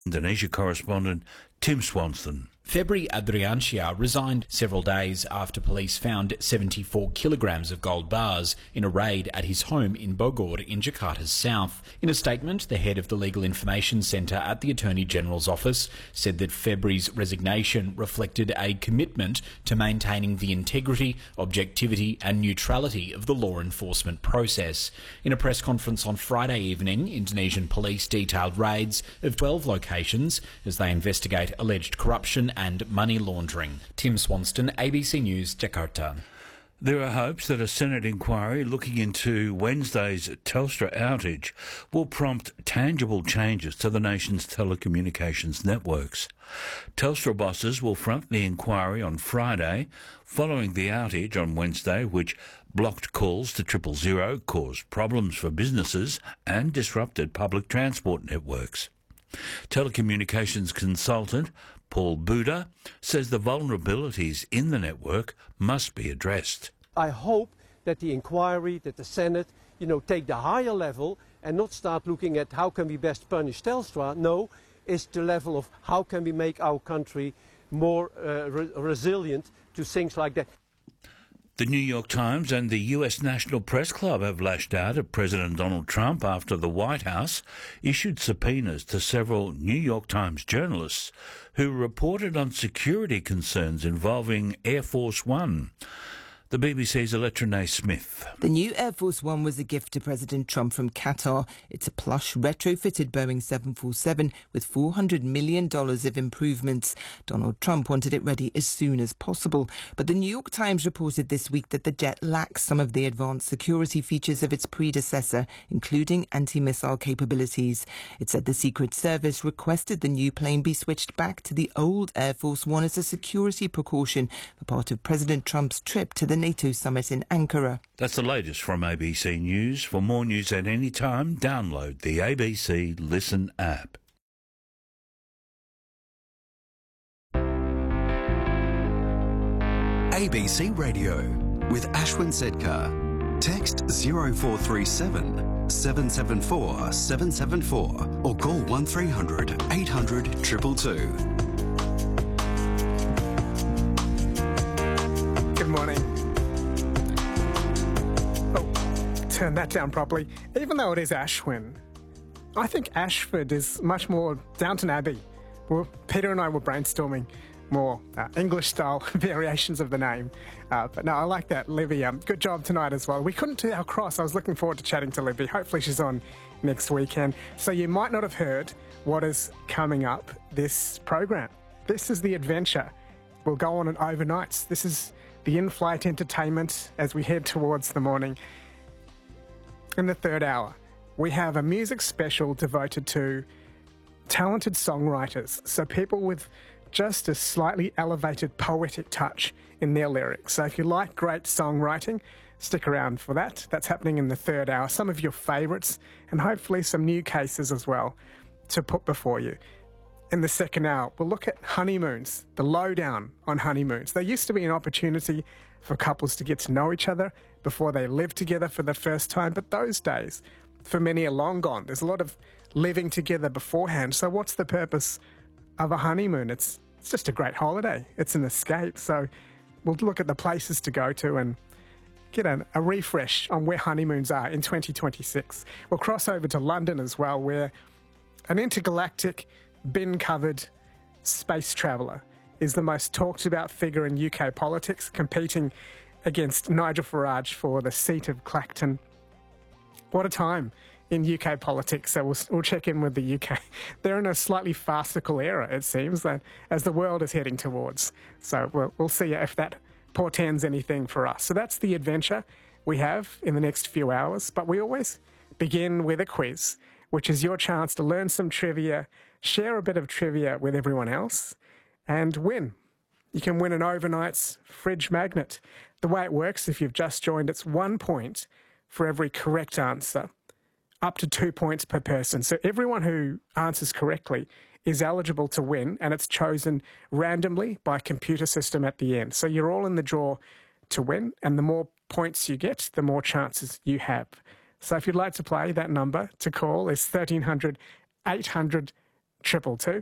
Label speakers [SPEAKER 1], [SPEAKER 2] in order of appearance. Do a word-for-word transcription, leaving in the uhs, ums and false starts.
[SPEAKER 1] Indonesia correspondent Tim Swanston.
[SPEAKER 2] Febri Adriansyah resigned several days after police found seventy-four kilograms of gold bars in a raid at his home in Bogor in Jakarta's south. In a statement, the head of the Legal Information Centre at the Attorney General's office said that Febri's resignation reflected a commitment to maintaining the integrity, objectivity and neutrality of the law enforcement process. In a press conference on Friday evening, Indonesian police detailed raids of twelve locations as they investigate alleged corruption and money laundering. Tim Swanston, A B C News, Jakarta.
[SPEAKER 1] There are hopes that a Senate inquiry looking into Wednesday's Telstra outage will prompt tangible changes to the nation's telecommunications networks. Telstra bosses will front the inquiry on Friday, following the outage on Wednesday, which blocked calls to triple zero, caused problems for businesses and disrupted public transport networks. Telecommunications consultant Paul Buda says the vulnerabilities in the network must be addressed.
[SPEAKER 3] I hope that the inquiry, that the Senate, you know, take the higher level and not start looking at how can we best punish Telstra. No, it's the level of how can we make our country more uh, re resilient to things like that.
[SPEAKER 1] The New York Times and the U S National Press Club have lashed out at President Donald Trump after the White House issued subpoenas to several New York Times journalists who reported on security concerns involving Air Force One. The B B C's Electra Smith.
[SPEAKER 4] The new Air Force One was a gift to President Trump from Qatar. It's a plush, retrofitted Boeing seven forty-seven with four hundred million dollars of improvements. Donald Trump wanted it ready as soon as possible. But the New York Times reported this week that the jet lacks some of the advanced security features of its predecessor, including anti-missile capabilities. It said the Secret Service requested the new plane be switched back to the old Air Force One as a security precaution for part of President Trump's trip to the NATO summit in Ankara.
[SPEAKER 1] That's the latest from A B C News. For more news at any time, download the A B C Listen app.
[SPEAKER 5] A B C Radio with Ashwin Sedkar. Text zero four three seven, seven seven four, seven seven four or call one three hundred, eight hundred, two two two.
[SPEAKER 6] Good morning. Turn that down properly. Even though it is Ashwin, I think Ashford is much more Downton Abbey. Well, Peter and I were brainstorming more uh, English-style variations of the name. Uh, but no, I like that. Libby, um, good job tonight as well. We couldn't do our cross. I was looking forward to chatting to Libby. Hopefully she's on next weekend. So you might not have heard what is coming up this program. This is the adventure. We'll go on an overnights. This is the in-flight entertainment as we head towards the morning. In the third hour, we have a music special devoted to talented songwriters, so people with just a slightly elevated poetic touch in their lyrics. So if you like great songwriting, stick around for that. That's happening in the third hour. Some of your favourites and hopefully some new cases as well to put before you. In the second hour, we'll look at honeymoons, the lowdown on honeymoons. There used to be an opportunity for couples to get to know each other before they live together for the first time, but those days, for many, are long gone. There's a lot of living together beforehand. So what's the purpose of a honeymoon? It's, it's just a great holiday. It's an escape. So we'll look at the places to go to and get a, a refresh on where honeymoons are in twenty twenty-six. We'll cross over to London as well, where an intergalactic, bin-covered space traveller is the most talked about figure in U K politics, competing against Nigel Farage for the seat of Clacton. What a time in U K politics. So we'll, we'll check in with the U K. They're in a slightly farcical era, it seems, that as the world is heading towards. So we'll, we'll see if that portends anything for us. So that's the adventure we have in the next few hours. But we always begin with a quiz, which is your chance to learn some trivia, share a bit of trivia with everyone else, and win. You can win an overnight's fridge magnet. The way it works, if you've just joined, it's one point for every correct answer, up to two points per person. So everyone who answers correctly is eligible to win, and it's chosen randomly by a computer system at the end. So you're all in the draw to win, and the more points you get, the more chances you have. So if you'd like to play, that number to call is thirteen hundred, eight hundred, triple two.